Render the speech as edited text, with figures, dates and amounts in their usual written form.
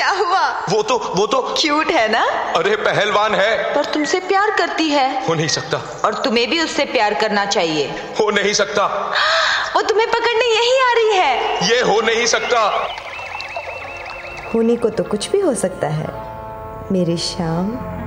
क्या हुआ? वो तो क्यूट है ना? अरे पहलवान है। पर तुमसे प्यार करती है। हो नहीं सकता। और तुम्हें भी उससे प्यार करना चाहिए। हो नहीं सकता। वो तुम्हें पकड़ने यही आ रही है। ये हो नहीं सकता। होने को तो कुछ भी हो सकता है मेरी शाम।